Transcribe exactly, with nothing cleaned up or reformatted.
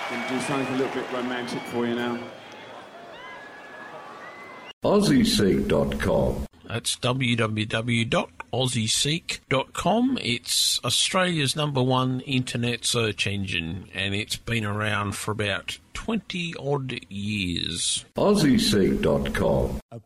Gonna do something a little bit romantic for you now. Aussie Seek dot com. That's w w w dot aussie seek dot com. It's Australia's number one internet search engine, and it's been around for about twenty odd years. Aussie Seek dot com. A